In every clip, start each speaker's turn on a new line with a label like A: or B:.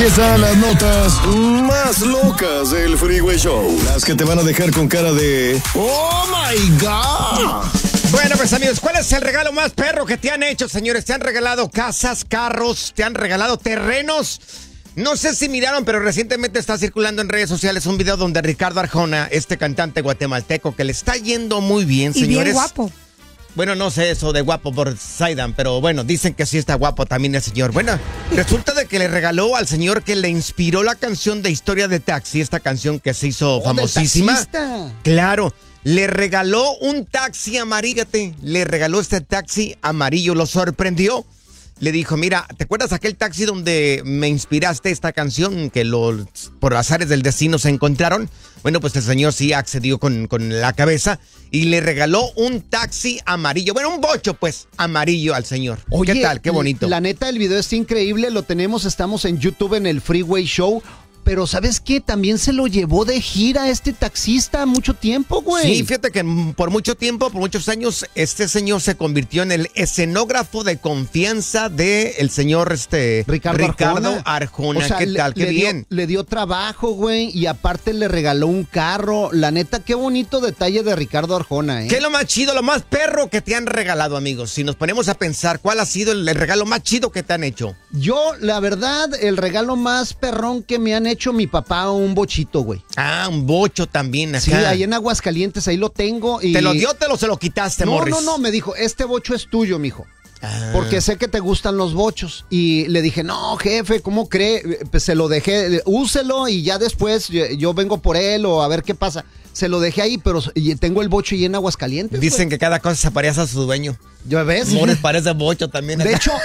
A: Aquí están las notas más locas del Freeway Show. Las que te van a dejar con cara de ¡Oh, my God!
B: Bueno, pues amigos, ¿cuál es el regalo más perro que te han hecho, señores? ¿Te han regalado casas, carros, te han regalado terrenos? No sé si miraron, pero recientemente está circulando en redes sociales un video donde Ricardo Arjona, este cantante guatemalteco, que le está yendo muy bien, señores.
C: Y bien guapo.
B: Bueno, no sé eso de guapo por Zaidan, pero bueno, dicen que sí está guapo también el señor. Bueno, resulta de que le regaló al señor que le inspiró la canción de Historia de Taxi, esta canción que se hizo famosísima. Claro, le regaló un taxi amarillo, le regaló este taxi amarillo, lo sorprendió. Le dijo, mira, ¿te acuerdas aquel taxi donde me inspiraste esta canción que por azares del destino se encontraron? Bueno, pues el señor sí accedió con la cabeza y le regaló un taxi amarillo. Bueno, un bocho, pues, amarillo al señor.
D: Oye,
B: ¿qué tal? Qué bonito.
D: La neta, el video está increíble. Lo tenemos, estamos en YouTube en el Freeway Show. Pero ¿sabes qué? También se lo llevó de gira este taxista mucho tiempo, güey.
B: Sí, fíjate que por mucho tiempo, por muchos años, este señor se convirtió en el escenógrafo de confianza del señor Ricardo Arjona.
D: O sea,
B: ¿Qué tal? Qué bien.
D: Le dio trabajo, güey, y aparte le regaló un carro. La neta, qué bonito detalle de Ricardo Arjona, ¿eh?
B: ¿Qué es lo más chido, lo más perro que te han regalado, amigos? Si nos ponemos a pensar, ¿cuál ha sido el regalo más chido que te han hecho?
D: Yo, la verdad, el regalo más perrón que me han hecho mi papá, un bochito, güey.
B: Ah, un bocho también acá.
D: Sí, ahí en Aguascalientes, ahí lo tengo. Y...
B: ¿Te lo dio o se lo quitaste, Morris?
D: No, me dijo, este bocho es tuyo, mijo. Porque sé que te gustan los bochos. Y le dije, no, jefe, ¿cómo cree? Pues se lo dejé, úselo y ya después yo vengo por él o a ver qué pasa. Se lo dejé ahí, pero tengo el bocho ahí en Aguascalientes.
B: Dicen que cada cosa se parece a su dueño.
D: ¿Ya ves?
B: Morris parece bocho también.
D: De hecho,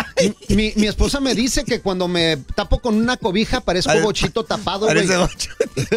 D: mi esposa me dice que cuando me tapo con una cobija parezco bochito tapado, güey.
B: Parece bocho.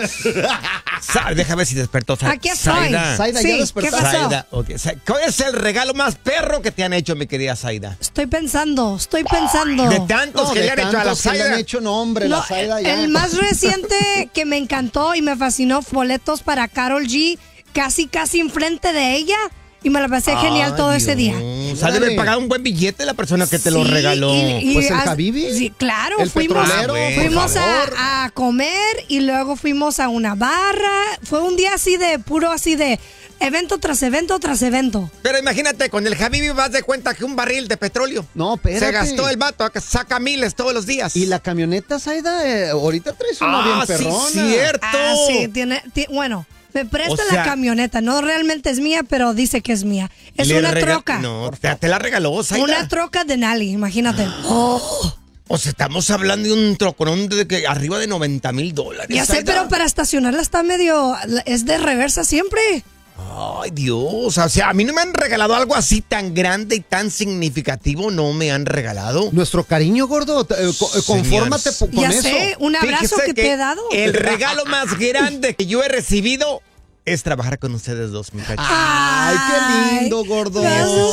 B: Déjame ver si despertó.
C: Aquí estoy.
D: Zaida,
C: sí,
D: ya despertaste.
C: ¿qué pasó?
B: Zaida, okay. ¿Cuál es el regalo más perro que te han hecho, mi querida Zaida?
C: Estoy pensando.
B: De tantos que le han hecho a la Zaida.
D: Le han hecho, no, hombre, la Zaida ya.
C: El más reciente que me encantó y me fascinó, boletos para Karol G, casi enfrente de ella. Y me la pasé genial todo ese día.
B: O sea, debe pagar un buen billete la persona que te lo regaló.
D: Pues el Habibi.
C: Sí, claro.
D: El
C: fuimos
D: petrolero,
C: a comer y luego fuimos a una barra. Fue un día puro evento tras evento tras evento.
B: Pero imagínate, con el Habibi vas de cuenta que un barril de petróleo.
D: No, espérate.
B: Se gastó el vato, saca miles todos los días.
D: Y la camioneta, Zaida, ahorita traes una bien perrona.
B: Sí, cierto.
C: Sí, bueno, me presta la camioneta. No realmente es mía, pero dice que es mía. Es una troca.
B: No, te la regaló, Zaida.
C: Una troca de Nali, imagínate.
B: O sea, estamos hablando de un troconón de arriba de $90,000.
C: Ya sé, pero para estacionarla está es de reversa siempre.
B: Ay, Dios, o sea, a mí no me han regalado algo así tan grande y tan significativo, no me han regalado.
D: Nuestro cariño, gordo, confórmate con
C: ya
D: eso.
C: Sé, un abrazo que te he dado.
B: El regalo más grande que yo he recibido es trabajar con ustedes dos, muchachos.
D: Ay, qué lindo, gordo.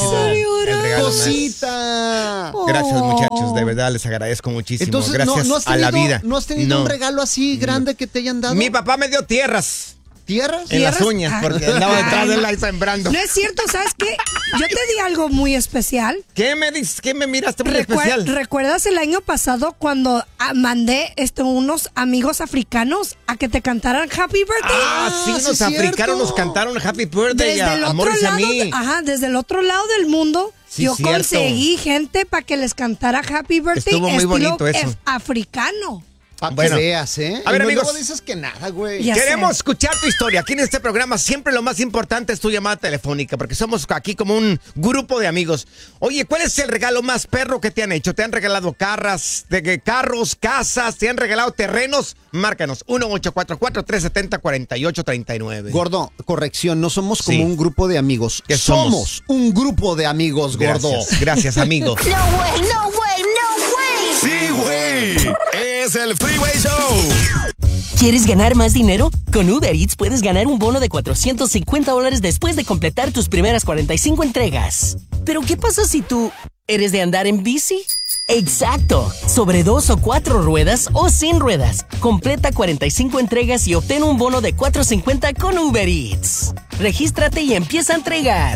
C: Cosita.
B: Gracias, muchachos, de verdad les agradezco muchísimo.
D: Entonces,
B: gracias a la vida.
D: ¿No has tenido un regalo así grande que te hayan dado?
B: Mi papá me dio tierras.
D: ¿Tierras?
B: En las uñas, porque andaba detrás de él ahí sembrando.
C: No es cierto, ¿sabes qué? Yo te di algo muy especial.
B: ¿Qué me dices? ¿Qué me miraste muy especial?
C: ¿Recuerdas el año pasado cuando mandé unos amigos africanos a que te cantaran Happy Birthday?
B: Sí, los africanos nos cantaron Happy Birthday a Morris y a mí.
C: Desde el otro lado del mundo.
B: Sí,
C: yo
B: cierto.
C: Conseguí gente para que les cantara Happy Birthday.
B: Estuvo muy bonito eso.
C: Africano.
D: Para que veas, ¿eh?
B: A ver, amigos.
D: No dices que nada, güey.
B: Queremos escuchar tu historia. Aquí en este programa siempre lo más importante es tu llamada telefónica, porque somos aquí como un grupo de amigos. Oye, ¿cuál es el regalo más perro que te han hecho? ¿Te han regalado carros, casas? ¿Te han regalado terrenos? Márcanos, 1-844-370-4839.
D: Gordo, corrección, no somos como un grupo de amigos. Somos un grupo de amigos, gordo.
B: Gracias, amigo.
E: No way, no way, no way.
A: Sí, güey. Es el Freeway Show.
F: ¿Quieres ganar más dinero? Con Uber Eats puedes ganar un bono de $450 después de completar tus primeras 45 entregas. Pero ¿qué pasa si tú eres de andar en bici? Exacto, sobre 2 o 4 ruedas o sin ruedas. Completa 45 entregas y obtén un bono de $450 con Uber Eats. Regístrate y empieza a entregar.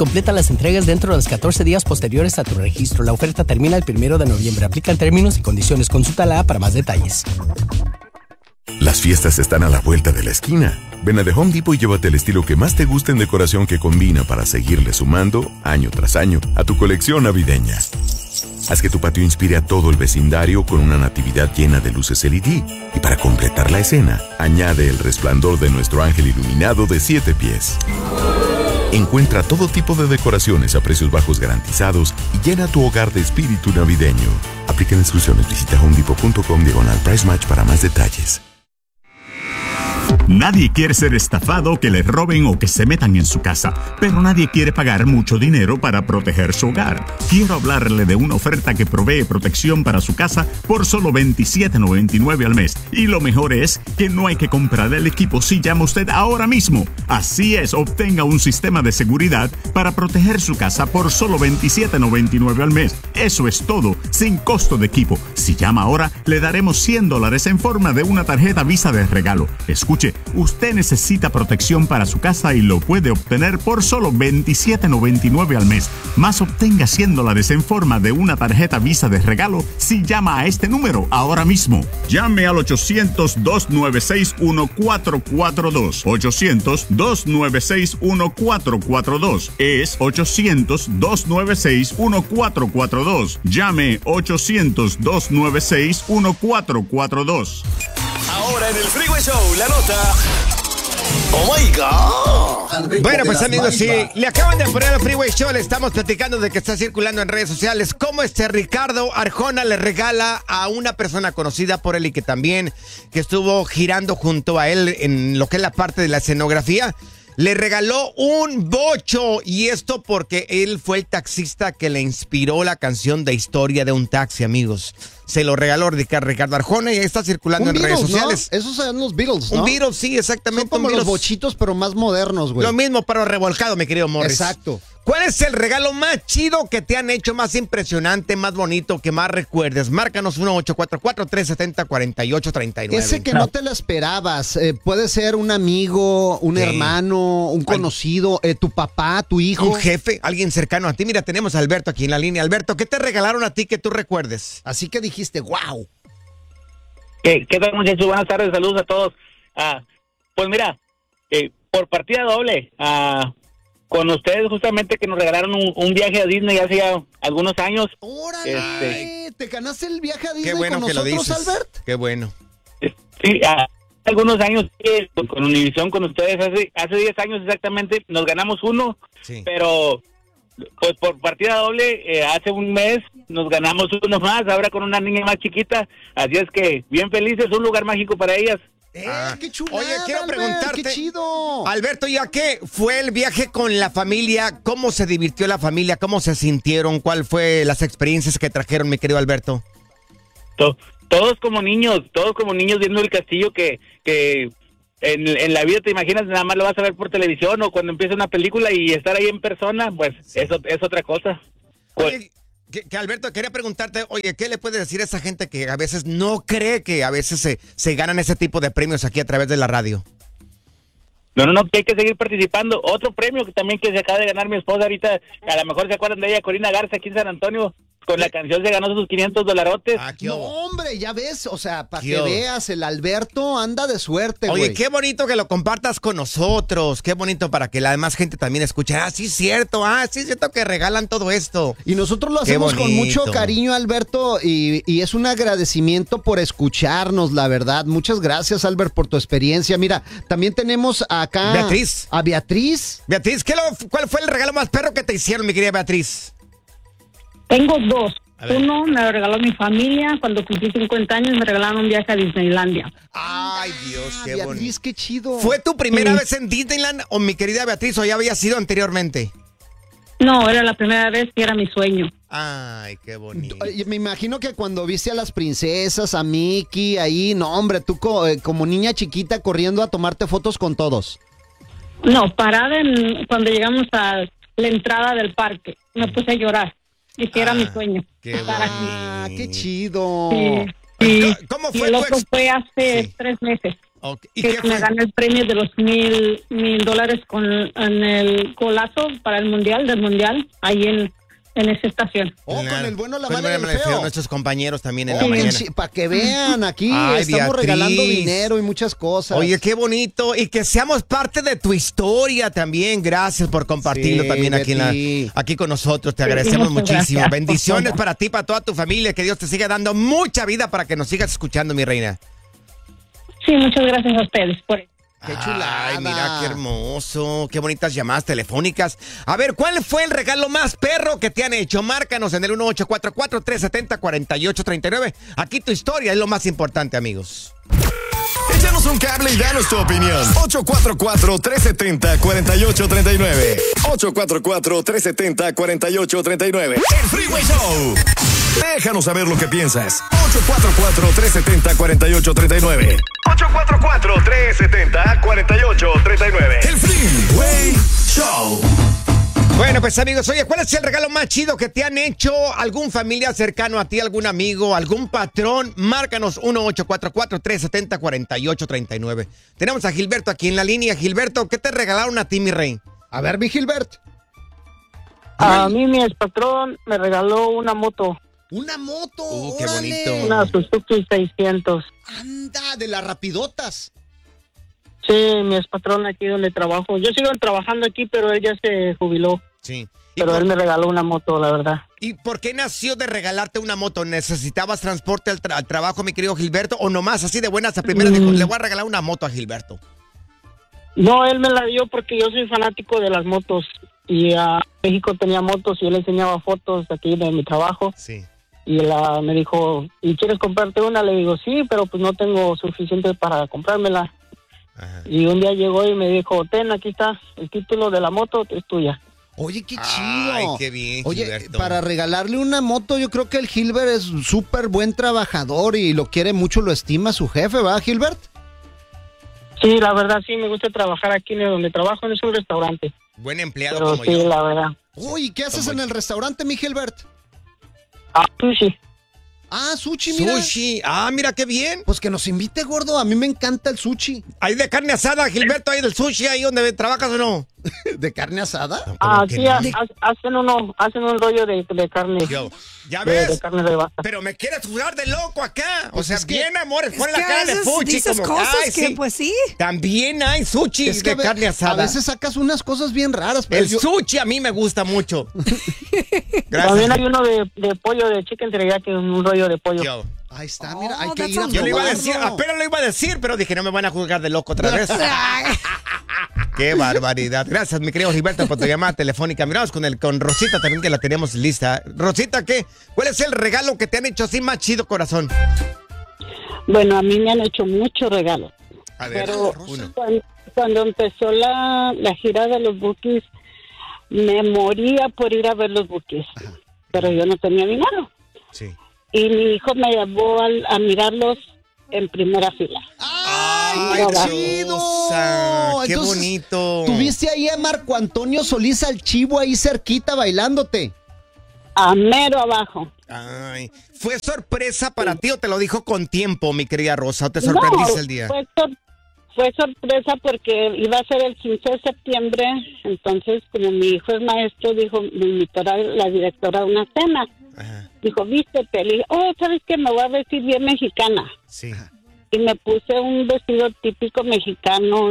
F: completa las entregas dentro de los 14 días posteriores a tu registro. La oferta termina el 1 de noviembre. Aplican términos y condiciones. Consulta la para más detalles.
G: Las fiestas están a la vuelta de la esquina. Ven a The Home Depot y llévate el estilo que más te gusta en decoración que combina para seguirle sumando, año tras año, a tu colección navideña. Haz que tu patio inspire a todo el vecindario con una natividad llena de luces LED. Y para completar la escena, añade el resplandor de nuestro ángel iluminado de 7 pies. Encuentra todo tipo de decoraciones a precios bajos garantizados y llena tu hogar de espíritu navideño. Aplican instrucciones. Visita homedepot.com/price match para más detalles.
H: Nadie quiere ser estafado, que le roben o que se metan en su casa, pero nadie quiere pagar mucho dinero para proteger su hogar. Quiero hablarle de una oferta que provee protección para su casa por solo $27.99 al mes. Y lo mejor es que no hay que comprar el equipo si llama usted ahora mismo. Así es, obtenga un sistema de seguridad para proteger su casa por solo $27.99 al mes. Eso es todo, sin costo de equipo. Si llama ahora, le daremos $100 en forma de una tarjeta Visa de regalo. Escuche, usted necesita protección para su casa y lo puede obtener por solo $27.99 al mes. Más obtenga $100 en forma de una tarjeta Visa de regalo si llama a este número ahora mismo. Llame al 800-296-1442. 800-296-1442. Es 800-296-1442. Llame 800-296-1442.
A: Ahora en el Freeway Show, la nota. ¡Oh, my God!
B: Bueno, pues amigos, sí, le acaban de poner al Freeway Show, le estamos platicando de que está circulando en redes sociales cómo Ricardo Arjona le regala a una persona conocida por él y que también que estuvo girando junto a él en lo que es la parte de la escenografía. Le regaló un bocho, y esto porque él fue el taxista que le inspiró la canción de Historia de un taxi, amigos. Se lo regaló Ricardo Arjona y está circulando en redes sociales.
D: ¿No? Esos eran los Beatles, ¿no?
B: Un Beatles, sí, exactamente.
D: Son como
B: un
D: los
B: Beatles.
D: bochitos, pero más modernos, güey.
B: Lo mismo, pero revolcado, mi querido Morris.
D: Exacto.
B: ¿Cuál es el regalo más chido que te han hecho, más impresionante, más bonito, que más recuerdes? Márcanos 1-844-370-4839.
D: Ese que no te lo esperabas. Puede ser un amigo, un hermano, un conocido, tu papá, tu hijo.
B: Un jefe, alguien cercano a ti. Mira, tenemos a Alberto aquí en la línea. Alberto, ¿qué te regalaron a ti que tú recuerdes?
D: Así que dijiste, wow.
I: ¿Qué tal, muchachos? Buenas tardes, saludos a todos. Pues mira, por partida doble, con ustedes justamente que nos regalaron un viaje a Disney hace ya algunos años.
D: ¡Órale! ¿Te ganaste el viaje a Disney
B: Qué bueno
D: con
B: que
D: nosotros,
B: lo dices.
D: Albert?
B: Qué bueno.
I: Sí, algunos años con Univisión, con ustedes, hace 10 años exactamente, nos ganamos uno, sí. Pero pues por partida doble, hace un mes nos ganamos uno más, ahora con una niña más chiquita, así es que bien felices, un lugar mágico para ellas.
D: ¡Qué chulada!
B: Oye, quiero preguntarte,
D: ¡qué chido!
B: Alberto, ¿ya qué fue el viaje con la familia? ¿Cómo se divirtió la familia? ¿Cómo se sintieron? ¿Cuál fue las experiencias que trajeron, mi querido Alberto?
I: Todos como niños viendo el castillo que en la vida te imaginas, nada más lo vas a ver por televisión o cuando empieza una película, y estar ahí en persona, pues sí. Eso es otra cosa.
B: Oye, que Alberto, quería preguntarte, oye, ¿qué le puedes decir a esa gente que a veces no cree que a veces se ganan ese tipo de premios aquí a través de la radio?
I: No, que hay que seguir participando. Otro premio que también que se acaba de ganar mi esposa ahorita, a lo mejor se acuerdan de ella, Corina Garza, aquí en San Antonio. Con la canción se ganó sus $500.
D: No, hombre, ya ves, o sea, para que veas, el Alberto anda de suerte, güey.
B: Oye, qué bonito que lo compartas con nosotros, qué bonito para que la demás gente también escuche. Sí es cierto que regalan todo esto.
D: Y nosotros lo hacemos con mucho cariño, Alberto, y es un agradecimiento por escucharnos, la verdad. Muchas gracias, Albert, por tu experiencia. Mira, también tenemos acá
B: Beatriz.
D: A Beatriz.
B: Beatriz, ¿cuál fue el regalo más perro que te hicieron, mi querida Beatriz?
J: Tengo dos. Uno me lo regaló mi familia. Cuando cumplí 50 años me regalaron un viaje a Disneylandia.
B: Ay, Dios, qué
D: Beatriz,
B: bonito.
D: qué chido.
B: ¿Fue tu primera vez en Disneyland o mi querida Beatriz o ya había sido anteriormente?
J: No, era la primera vez y era mi sueño.
B: Ay, qué bonito.
D: Me imagino que cuando viste a las princesas, a Mickey, ahí, no, hombre, tú como niña chiquita corriendo a tomarte fotos con todos.
J: No, parada cuando llegamos a la entrada del parque, me puse a llorar. Y que era mi sueño.
D: Qué chido.
J: Sí.
B: ¿Cómo fue
J: y el otro fue hace 3 meses.
B: Okay. ¿Y
J: que me gané el premio de los $1,000 en el golazo para el mundial, ahí en esa estación.
D: Con el bueno, la mala y el feo.
B: Nuestros compañeros también en la mañana.
D: Sí, para que vean, aquí estamos regalando dinero y muchas cosas.
B: Oye, qué bonito. Y que seamos parte de tu historia también. Gracias por compartirlo también aquí con nosotros. Te agradecemos muchísimo.
J: Gracias,
B: bendiciones para ti, para toda tu familia. Que Dios te siga dando mucha vida para que nos sigas escuchando, mi reina.
J: Sí, muchas gracias a ustedes por eso.
D: ¡Qué chulada!
B: Ay, mira qué hermoso, qué bonitas llamadas telefónicas. A ver, ¿cuál fue el regalo más perro que te han hecho? Márcanos en el 1844-370-4839. Aquí tu historia es lo más importante, amigos.
A: Échanos un cable y danos tu opinión. 844-370-4839. 844-370-4839. El Freeway Show. Déjanos saber lo que piensas. 844-370-4839. 844-370-4839. El Freeway Show.
B: Bueno, pues amigos, oye, ¿cuál es el regalo más chido que te han hecho algún familiar cercano a ti, algún amigo, algún patrón? Márcanos 1-844-370-4839. Tenemos a Gilberto aquí en la línea. Gilberto, ¿qué te regalaron a ti, mi rey?
D: A ver, mi Gilbert.
K: A mí mi expatrón me regaló una moto.
D: ¡Una moto!
B: ¡Qué bonito!
K: Una Suzuki 600.
D: ¡Anda, de las rapidotas!
K: Sí, mi expatrón aquí donde trabajo. Yo sigo trabajando aquí, pero él ya se jubiló.
B: Sí.
K: Pero él me regaló una moto, la verdad.
B: ¿Y por qué nació de regalarte una moto? ¿Necesitabas transporte al trabajo, mi querido Gilberto? ¿O nomás así de buenas a primeras dijo, le voy a regalar una moto a Gilberto?
K: No, él me la dio porque yo soy fanático de las motos. Y a México tenía motos y él enseñaba fotos aquí de mi trabajo.
B: Sí.
K: Y me dijo, ¿y quieres comprarte una? Le digo, sí, pero pues no tengo suficiente para comprármela.
B: Ajá.
K: Y un día llegó y me dijo, ten, aquí está, el título de la moto es tuya.
D: Oye, qué chido.
B: Ay, qué bien,
D: Oye,
B: Gilberto.
D: para regalarle una moto, yo creo que el Gilbert es un súper buen trabajador y lo quiere mucho, lo estima su jefe, ¿va, Gilbert?
K: Sí, la verdad, sí, me gusta trabajar aquí donde trabajo, es un restaurante.
B: Buen empleado
K: Pero
B: como
K: sí,
B: yo.
K: la verdad.
D: Uy, ¿qué haces en el restaurante, mi Gilbert?
K: Sushi.
D: Ah, sushi, mira.
B: Sushi. Ah, mira qué bien.
D: Pues que nos invite, gordo. A mí me encanta el sushi.
B: ¿Hay de carne asada, Gilberto, ahí del sushi, ahí donde trabajas o no?
D: ¿De carne asada?
K: Sí, hacen un rollo de carne.
B: ¿Ya ves?
K: De carne de vaca.
B: Pero me quieres jugar de loco acá. O
D: Pues
B: sea,
D: es que-
B: bien, amores, pon
C: Es
B: la
C: que a
B: cara de
C: veces
B: fuchi.
C: dices
B: Como,
C: cosas
B: ay,
C: que,
B: sí.
C: pues sí.
B: También hay sushi
D: Es que
B: de carne asada.
D: A veces sacas unas cosas bien raras. Pero
B: El sushi a mí me gusta mucho. Gracias.
K: También hay uno de pollo, de chicken teriyaki, un rollo de pollo.
B: Yo.
D: Ahí está, mira, hay que
C: that
D: ir a
C: sounds
B: Yo le iba a
D: probarlo.
B: decir, apenas lo iba a decir, pero dije, no me van a juzgar de loco otra vez. Qué barbaridad. Gracias, mi querido Gilberto, por tu llamada telefónica. Miramos con Rosita también, que la tenemos lista. Rosita, ¿cuál es el regalo que te han hecho así más chido, corazón?
J: Bueno, a mí me han hecho muchos regalos.
B: A ver,
J: Pero
B: uno.
J: cuando empezó la gira de los Bukis, me moría por ir a ver los Bukis. Pero yo no tenía dinero.
B: Sí.
J: Y mi hijo me llevó a mirarlos en primera fila.
D: ¡Ay,
J: Rosa.
D: qué chido!
B: Qué
D: Entonces,
B: bonito.
D: ¿tuviste ahí a Marco Antonio Solís al Chivo ahí cerquita bailándote?
J: A mero abajo.
B: Ay, ¿fue sorpresa para ti o te lo dijo con tiempo, mi querida Rosa? ¿O te sorprendiste el día?
J: Fue sorpresa porque iba a ser el 15 de septiembre. Entonces, como mi hijo es maestro, dijo, me invitó la directora a una cena.
B: Ajá.
J: Dijo, vístete. Le dije, ¿sabes qué? Me voy a vestir bien mexicana.
B: Sí.
J: Y me puse un vestido típico mexicano,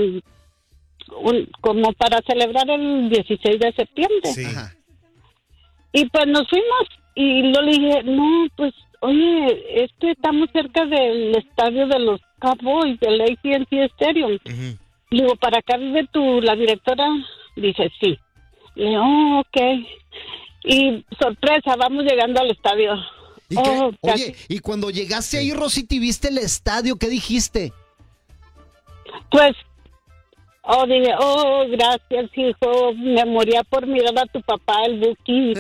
J: como para celebrar el 16 de septiembre.
B: Sí.
D: Ajá.
J: Y pues nos fuimos. Y yo le dije, no, pues, oye, estamos cerca del estadio de los Cowboys, del AT&T Stadium.
B: Ujú.
J: Le digo, ¿para acá vive la directora? Dice, sí. Le digo, ok. Y sorpresa, vamos llegando al estadio.
D: ¿Y qué?
J: Casi.
D: Oye, y cuando llegaste ahí, Rosita, y viste el estadio, ¿qué dijiste?
J: Pues, dije, gracias, hijo. Me moría por mirar a tu papá, el Buki.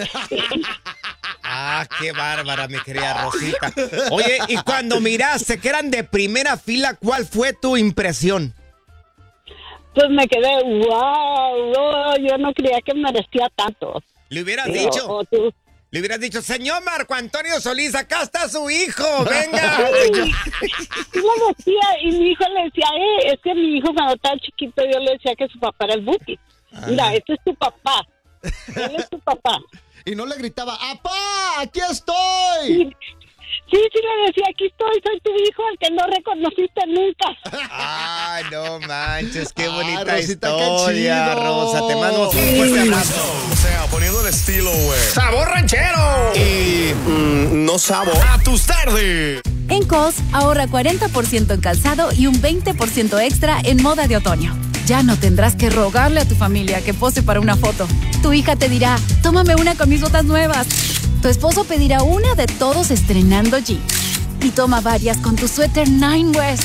B: Ah, qué bárbara, mi querida Rosita. Oye, y cuando miraste que eran de primera fila, ¿cuál fue tu impresión?
J: Pues me quedé, wow, yo no creía que merecía tanto.
B: Le hubieras
J: Digo,
B: dicho. Le hubieras dicho, señor Marco Antonio Solís, acá está su hijo, venga.
J: Sí le decía, y mi hijo le decía, es que mi hijo cuando estaba chiquito yo le decía que su papá era el Buki. Mira, este es tu papá. Él es tu papá.
D: Y no le gritaba, ¡apá, aquí estoy!
J: Sí, le decía, aquí estoy, soy tu hijo, el que no reconociste nunca.
B: Ay, no manches, qué bonita
D: Rosita,
B: historia,
D: qué chido.
B: Rosa. Te mando un fuerte abrazo.
A: O sea, poniendo el estilo, güey.
B: ¡Sabor ranchero!
A: Y no sabor a tus tardes.
L: En Kohl's, ahorra 40% en calzado y un 20% extra en moda de otoño. Ya no tendrás que rogarle a tu familia que pose para una foto. Tu hija te dirá, tómame una con mis botas nuevas. Tu esposo pedirá una de todos estrenando jeans. Y toma varias con tu suéter Nine West.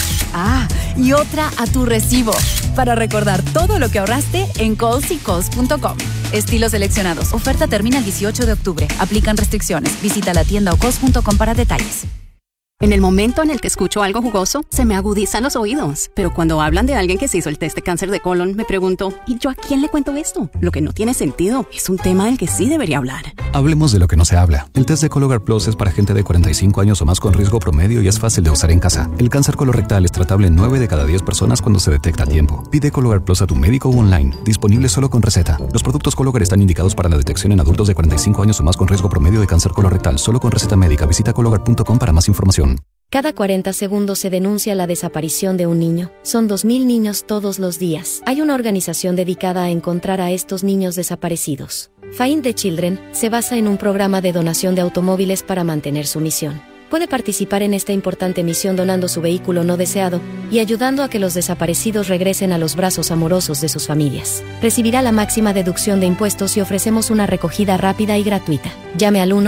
L: Y otra a tu recibo. Para recordar todo lo que ahorraste en Kohl's y Kohl's.com. Estilos seleccionados. Oferta termina el 18 de octubre. Aplican restricciones. Visita la tienda o Kohl's.com para detalles.
M: En el momento en el que escucho algo jugoso, se me agudizan los oídos. Pero cuando hablan de alguien que se hizo el test de cáncer de colon, me pregunto, ¿y yo a quién le cuento esto? Lo que no tiene sentido. Es un tema del que sí debería hablar.
N: Hablemos de lo que no se habla. El test de Cologuard Plus es para gente de 45 años o más con riesgo promedio y es fácil de usar en casa. El cáncer colorectal es tratable en 9 de cada 10 personas cuando se detecta a tiempo. Pide Cologuard Plus a tu médico o online. Disponible solo con receta. Los productos Cologuard están indicados para la detección en adultos de 45 años o más con riesgo promedio de cáncer colorectal. Solo con receta médica. Visita Cologuard.com para más información.
O: Cada 40 segundos se denuncia la desaparición de un niño. Son 2.000 niños todos los días. Hay una organización dedicada a encontrar a estos niños desaparecidos. Find the Children se basa en un programa de donación de automóviles para mantener su misión. Puede participar en esta importante misión donando su vehículo no deseado y ayudando a que los desaparecidos regresen a los brazos amorosos de sus familias. Recibirá la máxima deducción de impuestos y ofrecemos una recogida rápida y gratuita. Llame al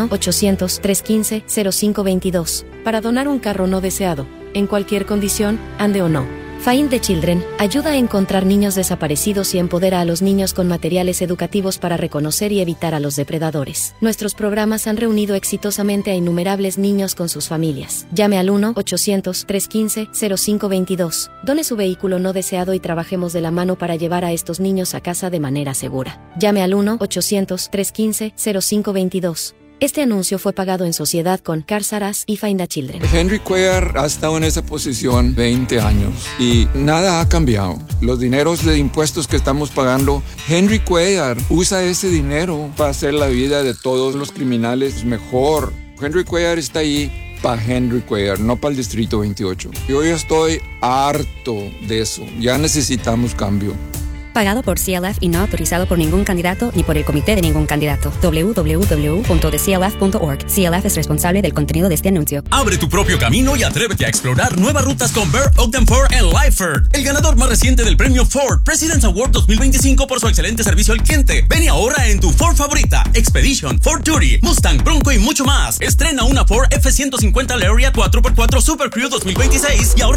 O: 1-800-315-0522 para donar un carro no deseado, en cualquier condición, ande o no. Find the Children ayuda a encontrar niños desaparecidos y empodera a los niños con materiales educativos para reconocer y evitar a los depredadores. Nuestros programas han reunido exitosamente a innumerables niños con sus familias. Llame al 1-800-315-0522. Done su vehículo no deseado y trabajemos de la mano para llevar a estos niños a casa de manera segura. Llame al 1-800-315-0522. Este anuncio fue pagado en sociedad con Cars R Us y Find the Children.
P: Henry Cuellar ha estado en esa posición 20 años y nada ha cambiado. Los dineros de impuestos que estamos pagando, Henry Cuellar usa ese dinero para hacer la vida de todos los criminales mejor. Henry Cuellar está ahí para Henry Cuellar, no para el Distrito 28. Yo ya estoy harto de eso. Ya necesitamos cambio.
Q: Pagado por CLF y no autorizado por ningún candidato ni por el comité de ningún candidato. www.theclf.org. CLF es responsable del contenido de este anuncio.
R: Abre tu propio camino y atrévete a explorar nuevas rutas con Bear Ogden Ford en Lyford, el ganador más reciente del premio Ford President's Award 2025 por su excelente servicio al cliente. Ven y ahorra en tu Ford favorita, Expedition, Ford Duty, Mustang, Bronco y mucho más. Estrena una Ford F-150 Lariat 4x4 Super Crew 2026 y ahorra